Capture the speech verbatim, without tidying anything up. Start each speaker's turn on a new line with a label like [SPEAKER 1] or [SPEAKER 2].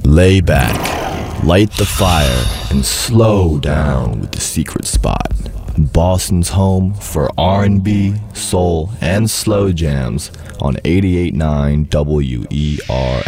[SPEAKER 1] Lay back, light the fire, and slow down with the Secret Spot. Boston's home for R and B, soul, and slow jams on eighty-eight point nine W E R